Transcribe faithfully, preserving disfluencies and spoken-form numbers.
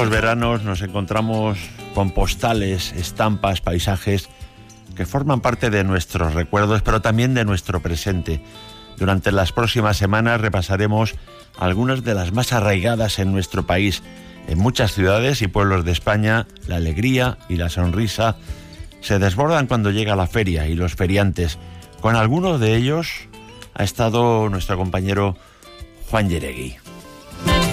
los veranos nos encontramos con postales, estampas, paisajes que forman parte de nuestros recuerdos, pero también de nuestro presente. Durante las próximas semanas repasaremos algunas de las más arraigadas en nuestro país. En muchas ciudades y pueblos de España, la alegría y la sonrisa se desbordan cuando llega la feria y los feriantes. Con algunos de ellos ha estado nuestro compañero Juan Yeregui.